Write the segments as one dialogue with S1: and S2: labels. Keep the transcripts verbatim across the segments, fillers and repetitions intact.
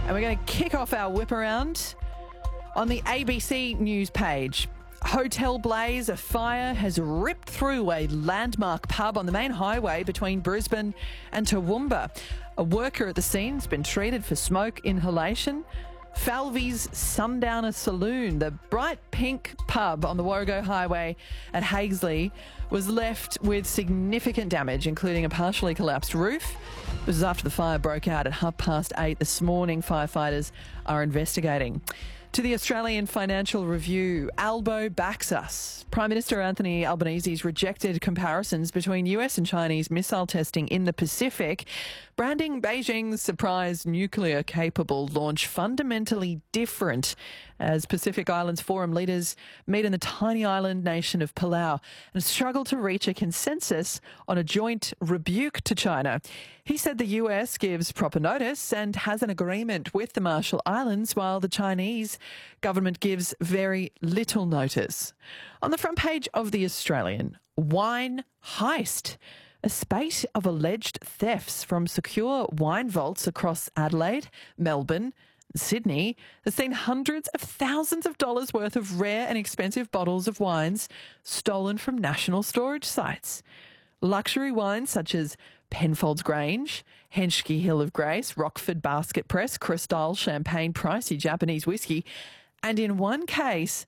S1: And we're going to kick off our whip around on the A B C News page. Hotel blaze, a fire has ripped through a landmark pub on the main highway between Brisbane and Toowoomba. A worker at the scene has been treated for smoke inhalation. Falvey's Sundowner Saloon, the bright pink pub on the Warrego Highway at Hagesley, was left with significant damage, including a partially collapsed roof. This is after the fire broke out at half past eight this morning. Firefighters are investigating. To the Australian Financial Review, Albo backs us. Prime Minister Anthony Albanese's rejected comparisons between U S and Chinese missile testing in the Pacific, branding Beijing's surprise nuclear-capable launch fundamentally different as Pacific Islands Forum leaders meet in the tiny island nation of Palau and struggle to reach a consensus on a joint rebuke to China. He said the U S gives proper notice and has an agreement with the Marshall Islands, while the Chinese government gives very little notice. On the front page of The Australian, wine heist. A spate of alleged thefts from secure wine vaults across Adelaide, Melbourne, Sydney has seen hundreds of thousands of dollars worth of rare and expensive bottles of wines stolen from national storage sites. Luxury wines such as Penfolds Grange, Henschke Hill of Grace, Rockford Basket Press, Cristal Champagne, pricey Japanese whiskey, and in one case,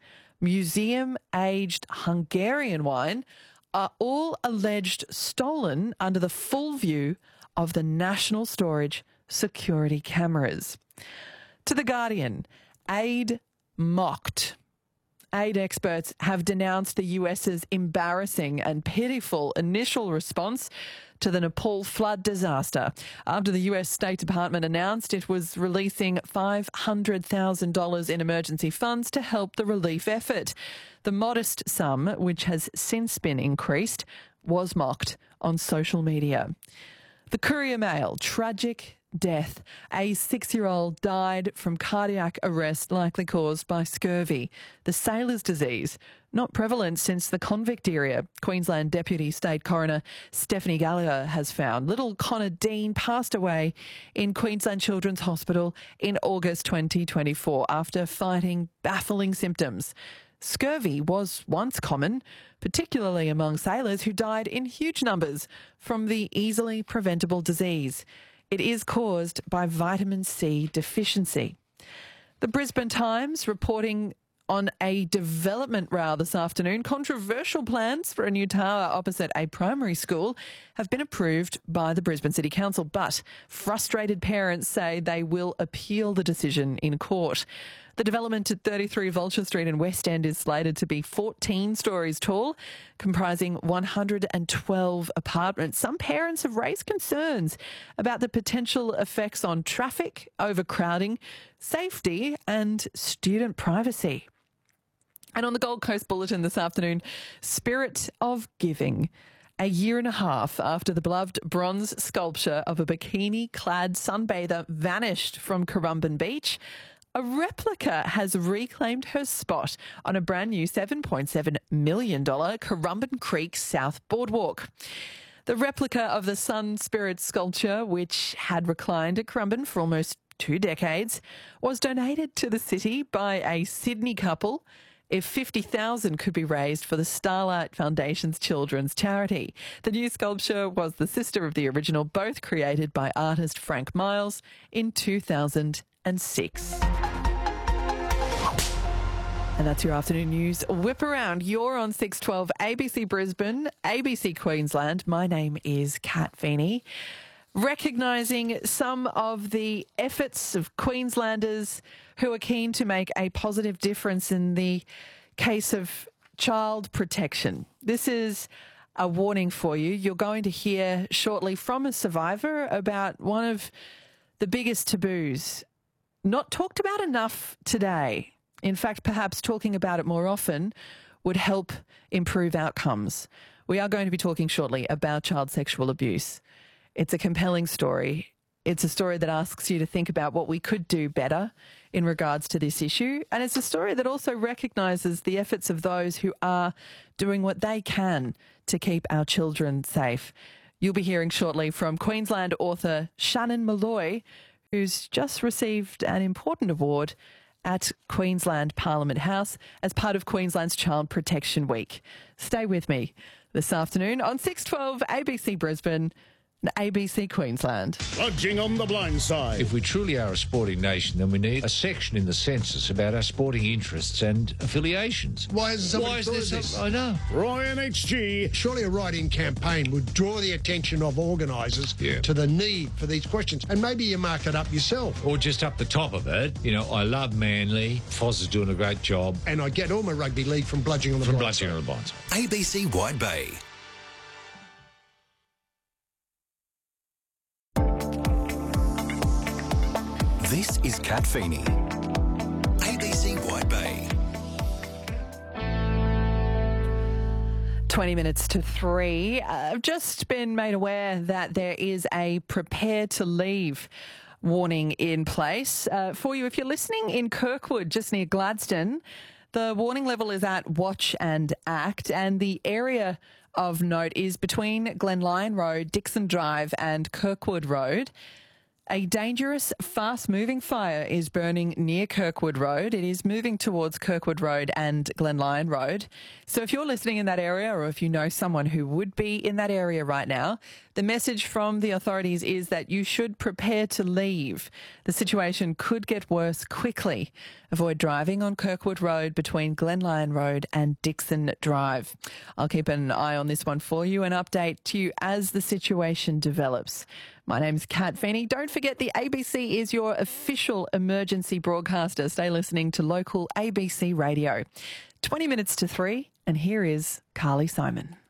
S1: museum-aged Hungarian wine are all alleged stolen under the full view of the National Storage security cameras. To The Guardian, aid mocked. Aid experts have denounced the US's embarrassing and pitiful initial response to the Nepal flood disaster after the U S State Department announced it was releasing five hundred thousand dollars in emergency funds to help the relief effort. The modest sum, which has since been increased, was mocked on social media. The Courier Mail, tragic death. A six-year-old died from cardiac arrest likely caused by scurvy, the sailor's disease, not prevalent since the convict era. Queensland Deputy State Coroner Stephanie Gallagher has found. Little Connor Dean passed away in Queensland Children's Hospital in August twenty twenty-four after fighting baffling symptoms. Scurvy was once common, particularly among sailors who died in huge numbers from the easily preventable disease. It is caused by vitamin C deficiency. The Brisbane Times reporting on a development row this afternoon. Controversial plans for a new tower opposite a primary school have been approved by the Brisbane City Council, but frustrated parents say they will appeal the decision in court. The development at thirty-three Vulture Street in West End is slated to be fourteen stories tall, comprising one hundred twelve apartments. Some parents have raised concerns about the potential effects on traffic, overcrowding, safety and student privacy. And on the Gold Coast Bulletin this afternoon, Spirit of Giving. A year and a half after the beloved bronze sculpture of a bikini-clad sunbather vanished from Currumbin Beach, a replica has reclaimed her spot on a brand new seven point seven million dollars Currumbin Creek South Boardwalk. The replica of the Sun Spirit sculpture, which had reclined at Currumbin for almost two decades, was donated to the city by a Sydney couple if fifty thousand dollars could be raised for the Starlight Foundation's children's charity. The new sculpture was the sister of the original, both created by artist Frank Miles in two thousand six. And that's your afternoon news whip around. You're on six twelve A B C Brisbane, A B C Queensland. My name is Kat Feeney. Recognising some of the efforts of Queenslanders who are keen to make a positive difference in the case of child protection. This is a warning for you. You're going to hear shortly from a survivor about one of the biggest taboos not talked about enough today. In fact, perhaps talking about it more often would help improve outcomes. We are going to be talking shortly about child sexual abuse. It's a compelling story. It's a story that asks you to think about what we could do better in regards to this issue. And it's a story that also recognises the efforts of those who are doing what they can to keep our children safe. You'll be hearing shortly from Queensland author Shannon Molloy, who's just received an important award at Queensland Parliament House as part of Queensland's Child Protection Week. Stay with me this afternoon on six twelve A B C Brisbane and A B C Queensland.
S2: Lodging on the blind side.
S3: If we truly are a sporting nation, then we need a section in the census about our sporting interests and affiliations.
S4: Why isn't somebody
S3: Why is
S4: thought
S3: there
S4: of this?
S3: some- I know.
S2: Ryan H G.
S4: Surely a write-in campaign would draw the attention of organisers
S3: Yeah.
S4: to the need for these questions. And maybe you mark it up yourself.
S3: Or just up the top of it, you know, I love Manly. Foz is doing a great job.
S4: And I get all my rugby league from bludging on the
S3: From
S4: blind
S3: Bludgeoning
S4: side.
S3: on the Blind Side.
S5: A B C Wide Bay. This is Kat Feeney. A B C Wide Bay.
S1: twenty minutes to three. Uh, I've just been made aware that there is a prepare to leave warning in place uh, for you. If you're listening in Kirkwood, just near Gladstone, the warning level is at watch and act, and the area of note is between Glen Lyon Road, Dixon Drive and Kirkwood Road. A dangerous, fast-moving fire is burning near Kirkwood Road. It is moving towards Kirkwood Road and Glen Lyon Road. So if you're listening in that area, or if you know someone who would be in that area right now, the message from the authorities is that you should prepare to leave. The situation could get worse quickly. Avoid driving on Kirkwood Road between Glen Lyon Road and Dixon Drive. I'll keep an eye on this one for you and update to you as the situation develops. My name's Kat Feeney. Don't forget the A B C is your official emergency broadcaster. Stay listening to local A B C radio. twenty minutes to three, and here is Carly Simon.